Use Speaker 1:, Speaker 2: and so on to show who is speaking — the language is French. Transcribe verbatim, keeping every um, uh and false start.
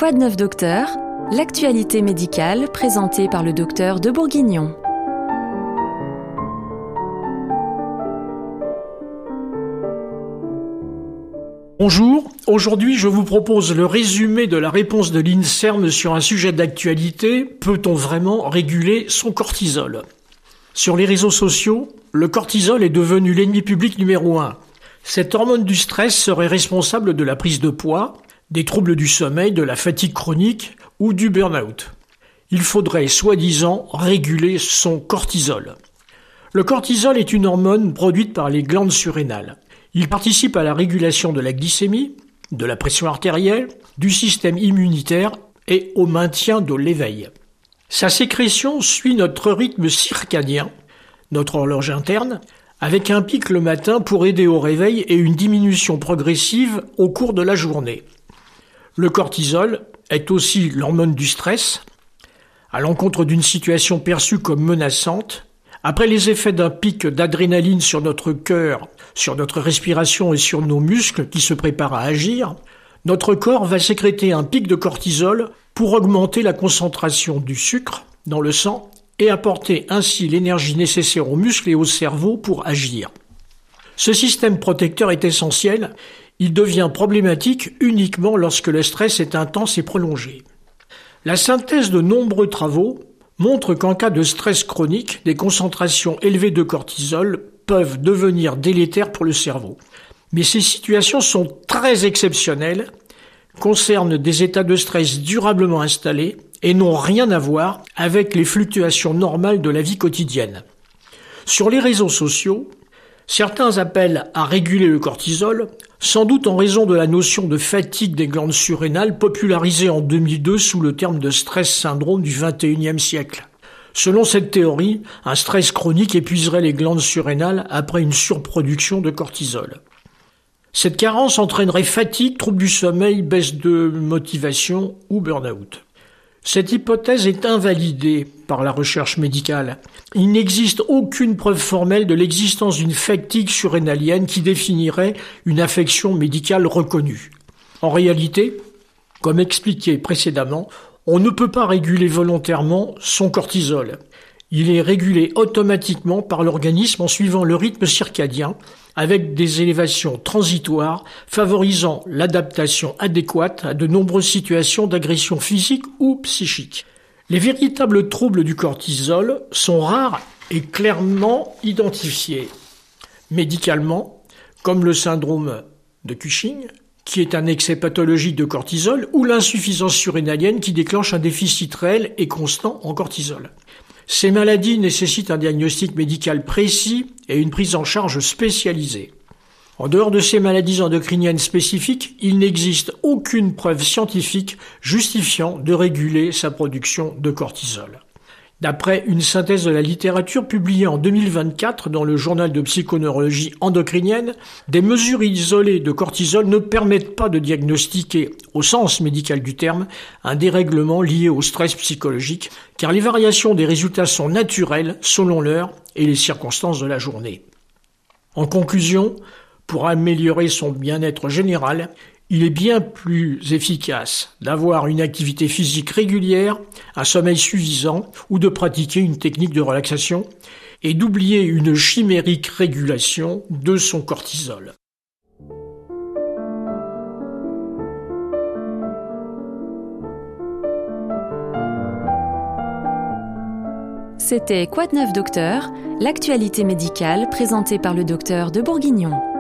Speaker 1: Quoi de neuf docteur? L'actualité médicale présentée par le docteur de Bourguignon.
Speaker 2: Bonjour, aujourd'hui je vous propose le résumé de la réponse de l'INSERM sur un sujet d'actualité. Peut-on vraiment réguler son cortisol? Sur les réseaux sociaux, le cortisol est devenu l'ennemi public numéro un. Cette hormone du stress serait responsable de la prise de poids, des troubles du sommeil, de la fatigue chronique ou du burn-out. Il faudrait, soi-disant, réguler son cortisol. Le cortisol est une hormone produite par les glandes surrénales. Il participe à la régulation de la glycémie, de la pression artérielle, du système immunitaire et au maintien de l'éveil. Sa sécrétion suit notre rythme circadien, notre horloge interne, avec un pic le matin pour aider au réveil et une diminution progressive au cours de la journée. Le cortisol est aussi l'hormone du stress, à l'encontre d'une situation perçue comme menaçante. Après les effets d'un pic d'adrénaline sur notre cœur, sur notre respiration et sur nos muscles qui se préparent à agir, notre corps va sécréter un pic de cortisol pour augmenter la concentration du sucre dans le sang et apporter ainsi l'énergie nécessaire aux muscles et au cerveau pour agir. Ce système protecteur est essentiel. Il devient problématique uniquement lorsque le stress est intense et prolongé. La synthèse de nombreux travaux montre qu'en cas de stress chronique, des concentrations élevées de cortisol peuvent devenir délétères pour le cerveau. Mais ces situations sont très exceptionnelles, concernent des états de stress durablement installés et n'ont rien à voir avec les fluctuations normales de la vie quotidienne. Sur les réseaux sociaux, certains appellent à réguler le cortisol, sans doute en raison de la notion de fatigue des glandes surrénales popularisée en deux mille deux sous le terme de stress syndrome du vingt et unième siècle. Selon cette théorie, un stress chronique épuiserait les glandes surrénales après une surproduction de cortisol. Cette carence entraînerait fatigue, troubles du sommeil, baisse de motivation ou burn-out. Cette hypothèse est invalidée par la recherche médicale. Il n'existe aucune preuve formelle de l'existence d'une fatigue surrénalienne qui définirait une affection médicale reconnue. En réalité, comme expliqué précédemment, on ne peut pas réguler volontairement son cortisol. Il est régulé automatiquement par l'organisme en suivant le rythme circadien, avec des élévations transitoires favorisant l'adaptation adéquate à de nombreuses situations d'agression physique ou psychique. Les véritables troubles du cortisol sont rares et clairement identifiés. Médicalement, comme le syndrome de Cushing, qui est un excès pathologique de cortisol, ou l'insuffisance surrénalienne qui déclenche un déficit réel et constant en cortisol. Ces maladies nécessitent un diagnostic médical précis et une prise en charge spécialisée. En dehors de ces maladies endocriniennes spécifiques, il n'existe aucune preuve scientifique justifiant de réguler sa production de cortisol. D'après une synthèse de la littérature publiée en deux mille vingt-quatre dans le journal de psychoneurologie endocrinienne, des mesures isolées de cortisol ne permettent pas de diagnostiquer, au sens médical du terme, un dérèglement lié au stress psychologique, car les variations des résultats sont naturelles selon l'heure et les circonstances de la journée. En conclusion, pour améliorer son bien-être général, il est bien plus efficace d'avoir une activité physique régulière, un sommeil suffisant ou de pratiquer une technique de relaxation et d'oublier une chimérique régulation de son cortisol.
Speaker 1: C'était Quoi de neuf docteur? L'actualité médicale présentée par le docteur de Bourguignon.